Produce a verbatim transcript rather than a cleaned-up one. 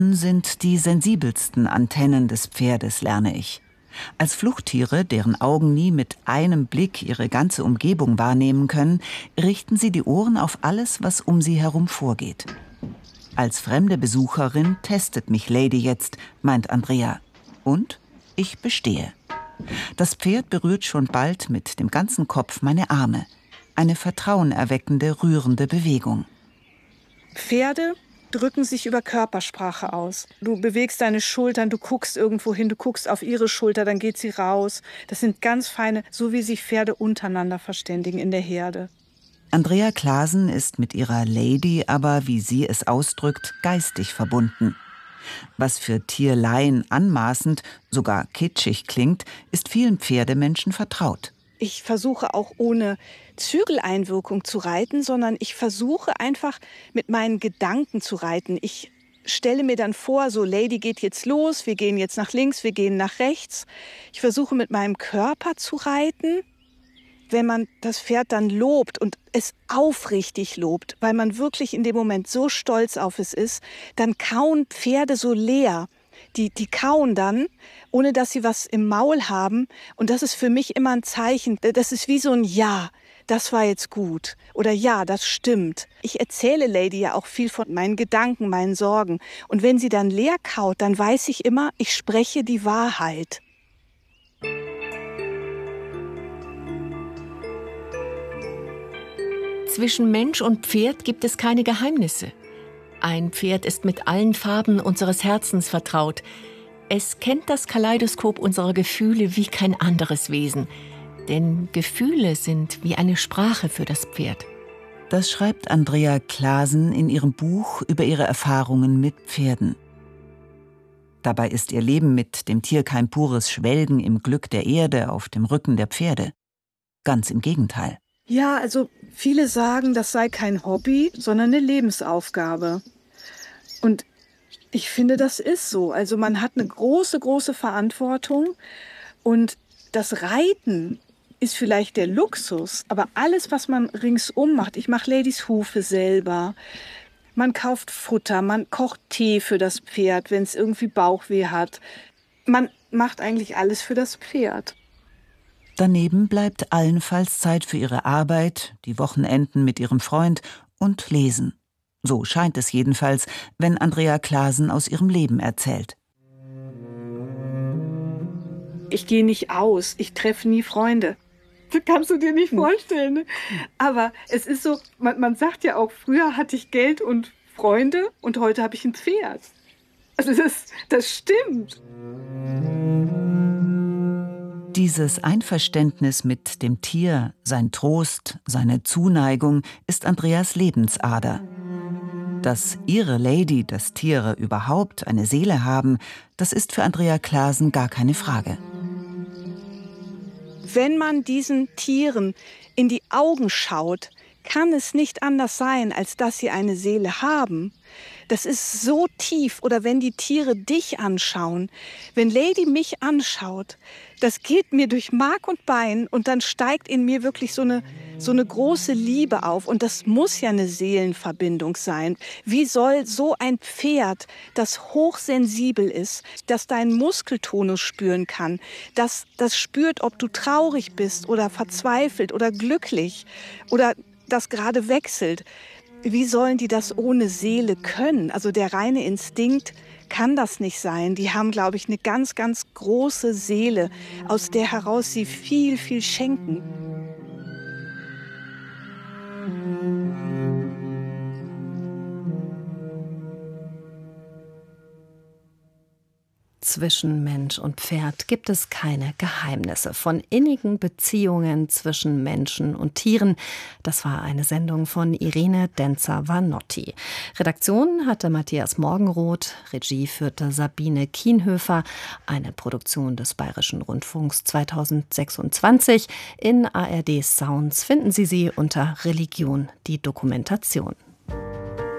Sind die sensibelsten Antennen des Pferdes, lerne ich. Als Fluchttiere, deren Augen nie mit einem Blick ihre ganze Umgebung wahrnehmen können, richten sie die Ohren auf alles, was um sie herum vorgeht. Als fremde Besucherin testet mich Lady jetzt, meint Andrea. Und ich bestehe. Das Pferd berührt schon bald mit dem ganzen Kopf meine Arme. Eine vertrauenerweckende, rührende Bewegung. Pferde drücken sich über Körpersprache aus. Du bewegst deine Schultern, du guckst irgendwo hin, du guckst auf ihre Schulter, dann geht sie raus. Das sind ganz feine, so wie sich Pferde untereinander verständigen in der Herde. Andrea Clasen ist mit ihrer Lady aber, wie sie es ausdrückt, geistig verbunden. Was für Tierleien anmaßend, sogar kitschig klingt, ist vielen Pferdemenschen vertraut. Ich versuche auch ohne Zügeleinwirkung zu reiten, sondern ich versuche einfach mit meinen Gedanken zu reiten. Ich stelle mir dann vor, so Lady geht jetzt los, wir gehen jetzt nach links, wir gehen nach rechts. Ich versuche mit meinem Körper zu reiten. Wenn man das Pferd dann lobt und es aufrichtig lobt, weil man wirklich in dem Moment so stolz auf es ist, dann kauen Pferde so leer. Die, die kauen dann, ohne dass sie was im Maul haben. Und das ist für mich immer ein Zeichen. Das ist wie so ein Ja, das war jetzt gut. Oder ja, das stimmt. Ich erzähle Lady ja auch viel von meinen Gedanken, meinen Sorgen. Und wenn sie dann leer kaut, dann weiß ich immer, ich spreche die Wahrheit. Zwischen Mensch und Pferd gibt es keine Geheimnisse. Ein Pferd ist mit allen Farben unseres Herzens vertraut. Es kennt das Kaleidoskop unserer Gefühle wie kein anderes Wesen. Denn Gefühle sind wie eine Sprache für das Pferd. Das schreibt Andrea Clasen in ihrem Buch über ihre Erfahrungen mit Pferden. Dabei ist ihr Leben mit dem Tier kein pures Schwelgen im Glück der Erde auf dem Rücken der Pferde. Ganz im Gegenteil. Ja, also viele sagen, das sei kein Hobby, sondern eine Lebensaufgabe. Und ich finde, das ist so. Also man hat eine große, große Verantwortung. Und das Reiten ist vielleicht der Luxus, aber alles, was man ringsum macht, ich mache Ladies Hufe selber, man kauft Futter, man kocht Tee für das Pferd, wenn es irgendwie Bauchweh hat. Man macht eigentlich alles für das Pferd. Daneben bleibt allenfalls Zeit für ihre Arbeit, die Wochenenden mit ihrem Freund und Lesen. So scheint es jedenfalls, wenn Andrea Clasen aus ihrem Leben erzählt. Ich gehe nicht aus, ich treffe nie Freunde. Das kannst du dir nicht vorstellen. Ne? Aber es ist so, man, man sagt ja auch, früher hatte ich Geld und Freunde und heute habe ich ein Pferd. Also das, das stimmt. Dieses Einverständnis mit dem Tier, sein Trost, seine Zuneigung ist Andreas Lebensader. Dass ihre Lady, dass Tiere überhaupt eine Seele haben, das ist für Andrea Clasen gar keine Frage. Wenn man diesen Tieren in die Augen schaut, kann es nicht anders sein, als dass sie eine Seele haben. Das ist so tief. Oder wenn die Tiere dich anschauen, wenn Lady mich anschaut, das geht mir durch Mark und Bein und dann steigt in mir wirklich so eine, so eine große Liebe auf. Und das muss ja eine Seelenverbindung sein. Wie soll so ein Pferd, das hochsensibel ist, das deinen Muskeltonus spüren kann, das, das spürt, ob du traurig bist oder verzweifelt oder glücklich oder das gerade wechselt. Wie sollen die das ohne Seele können? Also der reine Instinkt kann das nicht sein. Die haben, glaube ich, eine ganz, ganz große Seele, aus der heraus sie viel, viel schenken. Zwischen Mensch und Pferd gibt es keine Geheimnisse. Von innigen Beziehungen zwischen Menschen und Tieren. Das war eine Sendung von Irene Denzer-Vanotti. Redaktion hatte Matthias Morgenroth, Regie führte Sabine Kienhöfer. Eine Produktion des Bayerischen Rundfunks zweitausendsechsundzwanzig. In A R D Sounds finden Sie sie unter Religion, die Dokumentation.